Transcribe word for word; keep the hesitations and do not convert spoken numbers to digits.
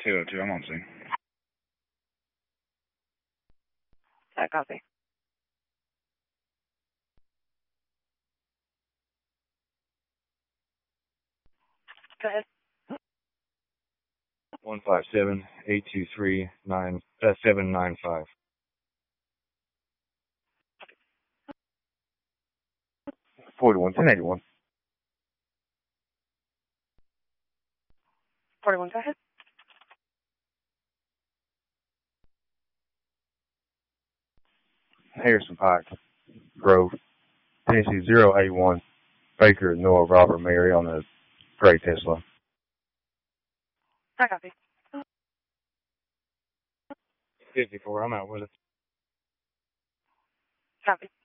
two oh two, I'm on scene. I copy. Go ahead. One five seven eight two three nine uh, seven nine five. Forty-one ten eighty-one. Forty-one. Go ahead. Harrison Pike, Grove, Tennessee zero eight one. Baker, Noah, Robert, Mary on the gray Tesla. I copy. fifty-four. I'm out with it. Copy.